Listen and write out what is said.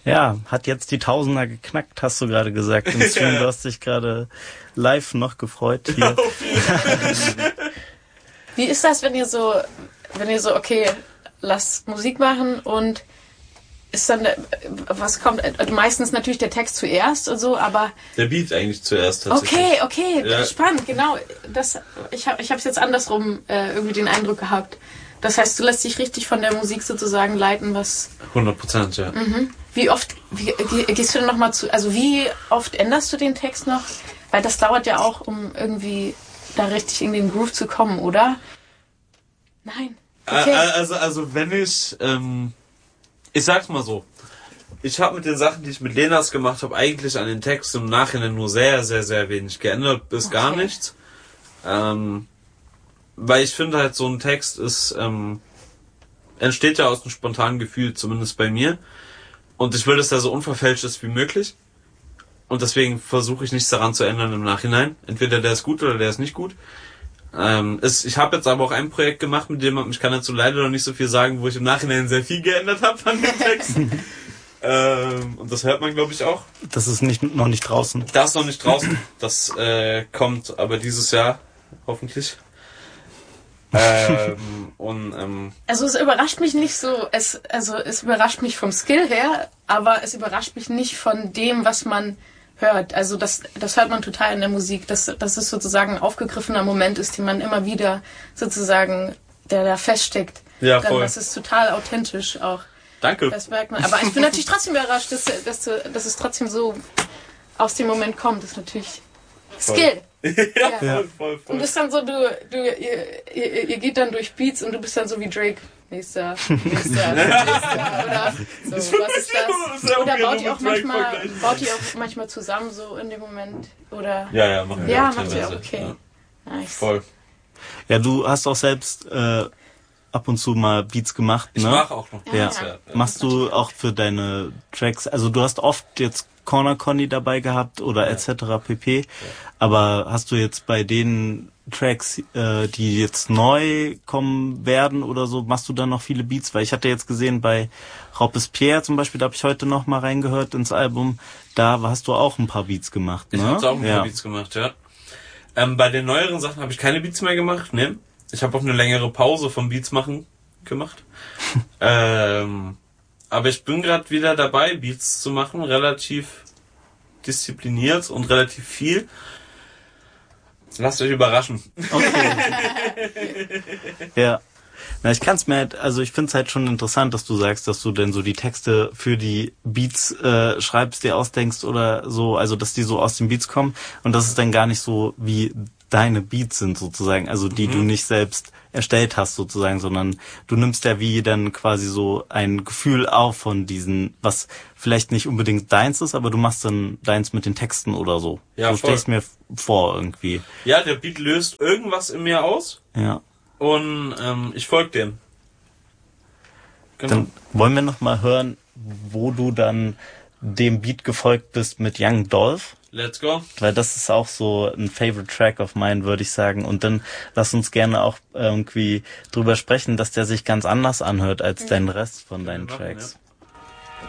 Ja, hat jetzt die Tausender geknackt, hast du gerade gesagt. Im Stream, du hast dich gerade live noch gefreut hier. Wie ist das, wenn ihr so, okay, lasst Musik machen und ist dann, was kommt, meistens natürlich der Text zuerst und so, aber... Der Beat eigentlich zuerst tatsächlich. Okay, ja. Spannend, genau. Ich hab's jetzt andersrum irgendwie den Eindruck gehabt. Das heißt, du lässt dich richtig von der Musik sozusagen leiten, was... 100%, ja. Mhm. Wie oft gehst du denn nochmal zu... Also wie oft änderst du den Text noch? Weil das dauert ja auch, um irgendwie da richtig in den Groove zu kommen, oder? Nein. Okay. Also wenn ich sag's mal so, ich habe mit den Sachen, die ich mit Lenas gemacht habe, eigentlich an den Text im Nachhinein nur sehr, sehr, sehr wenig geändert, bis gar nichts. Weil ich finde halt, so ein Text entsteht ja aus einem spontanen Gefühl, zumindest bei mir. Und ich will, dass der so unverfälscht ist wie möglich. Und deswegen versuche ich nichts daran zu ändern im Nachhinein. Entweder der ist gut oder der ist nicht gut. Ich habe jetzt aber auch ein Projekt gemacht, mit dem ich kann dazu leider noch nicht so viel sagen, wo ich im Nachhinein sehr viel geändert habe an dem Text. Und das hört man, glaube ich, auch. Das ist noch nicht draußen. Das ist noch nicht draußen. Das kommt aber dieses Jahr, hoffentlich. Also es überrascht mich nicht so, es überrascht mich vom Skill her, aber es überrascht mich nicht von dem, was man hört. Also das hört man total in der Musik, dass es sozusagen ein aufgegriffener Moment ist, den man immer wieder sozusagen, der da feststeckt. Ja, voll. Das ist total authentisch auch. Danke. Das merkt man. Aber ich bin natürlich trotzdem überrascht, dass es trotzdem so aus dem Moment kommt. Das ist natürlich Skill. Ja. Voll. Und das ist dann so, ihr geht dann durch Beats und du bist dann so wie Drake. Nächster. Oder so, was ist das? Oder baut ihr auch manchmal zusammen so in dem Moment? Oder? Ja, machen wir ja, auch macht ihr auch, teilweise. okay. Ja. Nice. Voll. Ja, du hast auch selbst ab und zu mal Beats gemacht, ne? Ich mache auch noch Beats, ja. Machst du auch für deine Tracks, also du hast oft jetzt Corner Conny dabei gehabt oder etc. pp. Aber hast du jetzt bei den Tracks, die jetzt neu kommen werden oder so, machst du dann noch viele Beats? Weil ich hatte jetzt gesehen, bei Robespierre zum Beispiel, da habe ich heute noch mal reingehört ins Album, da hast du auch ein paar Beats gemacht, ne? Ich habe auch ein paar Beats gemacht, ja. Bei den neueren Sachen habe ich keine Beats mehr gemacht, ne? Ich habe auch eine längere Pause vom Beats machen gemacht. Aber ich bin gerade wieder dabei, Beats zu machen, relativ diszipliniert und relativ viel. Lasst euch überraschen. Okay. Ja. Na, ich kann's mir halt, also ich find's halt schon interessant, dass du sagst, dass du denn so die Texte für die Beats schreibst, dir ausdenkst oder so, also dass die so aus den Beats kommen und dass es dann gar nicht so wie deine Beats sind sozusagen, also die du nicht selbst erstellt hast sozusagen, sondern du nimmst ja wie dann quasi so ein Gefühl auf von diesen, was vielleicht nicht unbedingt deins ist, aber du machst dann deins mit den Texten oder so. Ja, so stelle ich mir vor irgendwie. Ja, der Beat löst irgendwas in mir aus. Ja. Und ich folge dem. Genau. Dann wollen wir noch mal hören, wo du dann dem Beat gefolgt bist mit Young Dolph. Let's go. Weil das ist auch so ein Favorite Track of mine, würde ich sagen. Und dann lass uns gerne auch irgendwie drüber sprechen, dass der sich ganz anders anhört als dein Rest von deinen Tracks. Ja.